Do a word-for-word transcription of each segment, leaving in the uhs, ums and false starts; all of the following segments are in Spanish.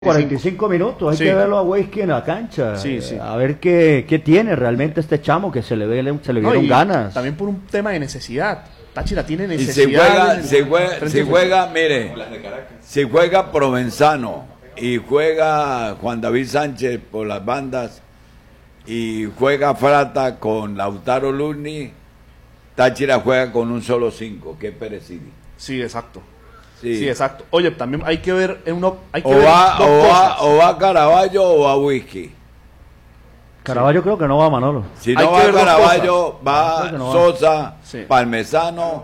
cuarenta y cinco minutos, hay Sí. que verlo a Whisky en la cancha, Sí, sí. a ver qué, qué tiene realmente este chamo, que se le, ve, se le No, vieron y ganas. También por un tema de necesidad. Táchira tiene Y necesidad. si juega, en- si juega, frente si a- juega, mire, si juega Provenzano y juega Juan David Sánchez por las bandas y juega Frata con Lautaro Luni, Táchira juega con un solo cinco, que es Perecini. Sí, exacto. Sí. Sí, exacto. Oye, también hay que ver en uno, hay que O ver va, dos o, cosas. va, o va Caraballo o va Whisky. Caraballo creo que no va, Manolo. Si Hay no que va ver dos Caraballo, va Creo que no va. Sosa, Sí. Parmesano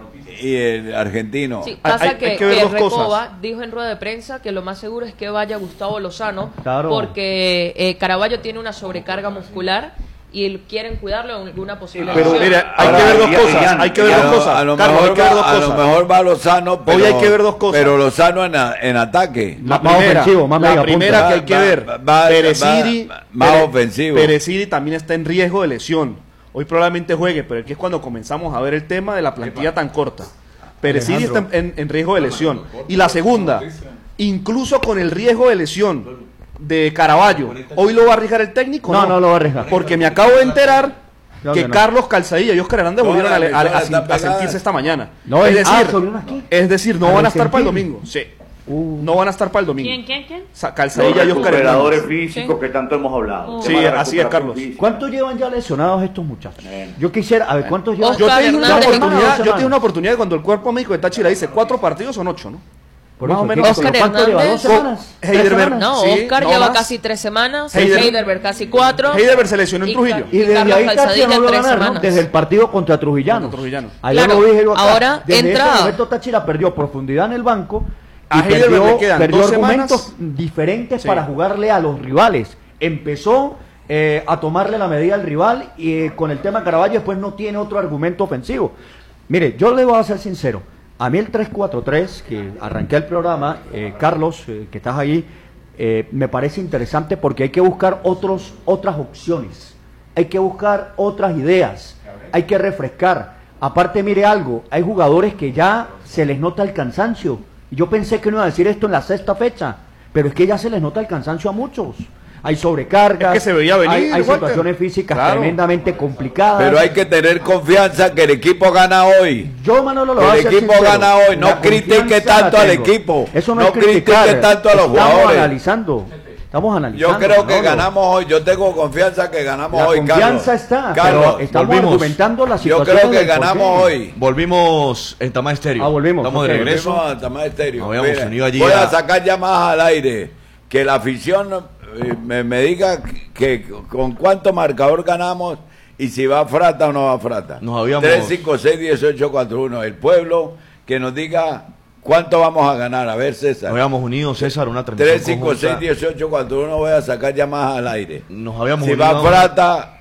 y el argentino. Sí, Hay- pasa hay- hay que, que ver que dos Recoba cosas. dijo en rueda de prensa que lo más seguro es que vaya Gustavo Lozano, Claro. porque eh, Caraballo tiene una sobrecarga muscular y él- quieren cuidarlo en alguna posible Pero lesión. mira, hay Ahora, que ver dos y- cosas. y- Hay que y ver a dos lo- cosas. A lo, Carlos, mejor, hay que ver dos va, a lo cosas. mejor va Lozano, pero, Hoy hay que ver dos cosas. Pero Lozano en, a- en ataque. La- más ofensivo, más la media primera punta. que hay que Va- ver, va- va- Pereciri, va- más Pere- ofensivo. Pereciri también está en riesgo de lesión. Hoy probablemente juegue, pero aquí es cuando comenzamos a ver el tema de la plantilla tan corta. Pereciri está Alejandro. en, en- en riesgo de lesión. Y la segunda, incluso con el riesgo de lesión de Caraballo, ¿hoy lo va a arriesgar el técnico? No, no lo va a arriesgar. Porque me acabo de enterar Claro que que no. Carlos Calzadilla y Oscar Hernández No, volvieron la a, le- a- a- emisora a- está a pegada. sentirse esta mañana. No, es es- ah, decir, ¿subieron aquí? es decir, no ¿A van a estar para el resentir? domingo. Sí. Uh. No van a estar para el domingo. ¿Quién, quién, quién? Sa- Los Calzadilla y Oscar recuperadores Hernández. físicos Sí. que tanto hemos hablado. Oh. Sí, Tema de así es, recuperación Carlos. física. ¿Cuántos llevan ya lesionados estos muchachos? Bueno. Yo quisiera, a ver, ¿cuántos llevan? Yo Oscar te, di una Hernández. oportunidad, Dos yo te di semanas. una oportunidad cuando el cuerpo médico de Táchira dice cuatro partidos son ocho, ¿no? Por más eso, o menos. ¿qué? Oscar ¿Cuánto lleva? ¿Dos Hernández. semanas? ¿Tres Heidelberg. semanas? No, Sí, Oscar no lleva más. casi tres semanas, Heidelberg. Heidelberg casi cuatro. Heidelberg se lesionó en y Trujillo. Ca- Y desde Carlos ahí Táchira Calzadilla no lo tres ganaron, ¿no? semanas. Desde el partido contra Trujillano. Contra Trujillano. Ayer Claro, lo dije yo acá. ahora Desde entra- ese momento Táchira perdió profundidad en el banco y A Heidelberg perdió, le quedan perdió dos argumentos semanas. diferentes Sí. para jugarle a los rivales. Empezó eh, a tomarle la medida al rival y eh, con el tema Caraballo después no tiene otro argumento ofensivo. Mire, yo le voy a ser sincero. A mí el tres cuatro tres, que arranqué el programa, eh, Carlos, eh, que estás ahí, eh, me parece interesante porque hay que buscar otros, otras opciones, hay que buscar otras ideas, hay que refrescar. Aparte, mire algo, hay jugadores que ya se les nota el cansancio. Y yo pensé que no iba a decir esto en la sexta fecha, pero es que ya se les nota el cansancio a muchos. Hay sobrecargas, Es que se veía venir, hay, hay Walter. situaciones físicas Claro. tremendamente complicadas. Pero hay que tener confianza que el equipo gana hoy. Yo, Manolo, lo Que voy a el ser equipo sincero. gana hoy, no La critique confianza tanto la al tengo. equipo. Eso no, No es criticar. critique tanto a los Estamos jugadores. analizando. Estamos Yo analizando. creo que Manolo. ganamos hoy. Yo tengo confianza que ganamos La hoy, confianza Carlos. está, Carlos, pero estamos volvimos. argumentando la yo situación. creo que ganamos hoy. Volvimos en Tamá Estéreo. Ah, volvimos, Estamos de ok. regreso. Volvemos a Tamar Estéreo. Nos habíamos Mire, unido allí voy a a- sacar llamadas al aire. Que la afición eh, me, me diga que, que con cuánto marcador ganamos y si va Frata o no va Frata. Nos habíamos- tres cinco seis uno ocho cuatro uno. El pueblo que nos diga cuánto vamos a ganar. A ver, César. Nos habíamos unido, César, una transmisión tres cinco seis conjunta. uno ocho cuatro uno. Voy a sacar llamadas al aire. Nos habíamos Si unido. va Frata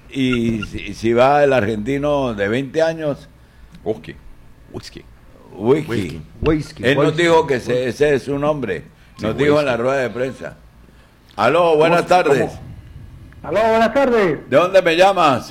y si, si va el argentino de veinte años, Whisky. Whisky. Whisky. Whisky. Whisky, Él nos whisky. dijo que ese, ese es su nombre. Nos Sí, dijo whisky. en la rueda de prensa. Aló, buenas tardes. Aló, buenas tardes. ¿De dónde me llamas?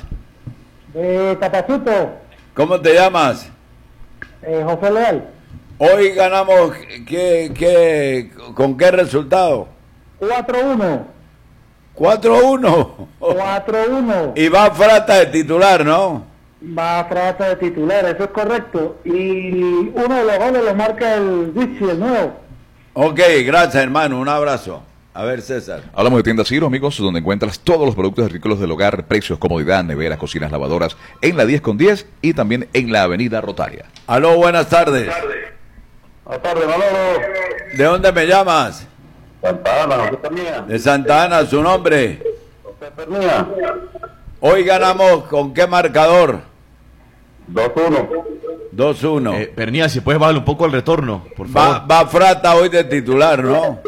De Tapacito, ¿Cómo te llamas? eh, José Leal. Hoy ganamos, ¿qué, qué, ¿con qué resultado? cuatro uno. cuatro uno. cuatro uno. Y va Frata de titular, ¿no? Va a trata de titular, eso es correcto. Y uno de los goles lo marca el Vichy, el nuevo. Ok, gracias hermano, un abrazo. A ver, César. Hablamos de Tiendas Ciro, amigos, donde encuentras todos los productos agrícolas del hogar, precios, comodidad, neveras, cocinas, lavadoras, en la diez con diez y también en la avenida Rotaria. Aló, buenas tardes. Buenas tardes, Manolo. ¿De dónde me llamas? Santa Ana, ¿qué tal mía? De Santa Ana, su nombre. José Pernía. Hoy ganamos, ¿con qué marcador? dos uno. dos uno. Eh, Pernía, si puedes bajarle un poco el retorno, por Va, favor. va Frata hoy de titular, ¿no?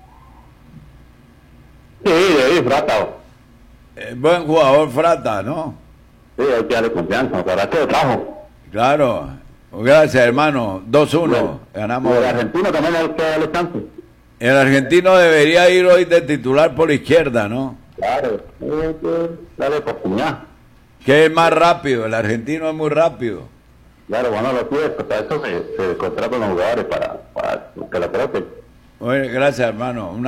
Sí, de ahí, Frata. Eh, buen jugador Frata, ¿no? Sí, hay que darle confianza, para que lo trajo. Claro. Gracias, hermano. dos uno. Ganamos. El argentino también hay que darle chance. El argentino debería ir hoy de titular por izquierda, ¿no? Claro, hay que darle oportunidad. Que es más rápido. El argentino es muy rápido. Claro, bueno, lo que es, para eso se, se contratan los jugadores, para, para que la traten. Bueno, gracias, hermano. Una